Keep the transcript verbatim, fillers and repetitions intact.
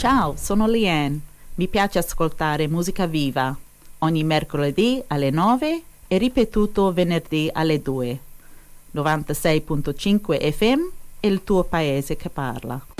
Ciao, sono Liane. Mi piace ascoltare musica viva. Ogni mercoledì alle nove e ripetuto venerdì alle due. novantasei virgola cinque F M è il tuo paese che parla.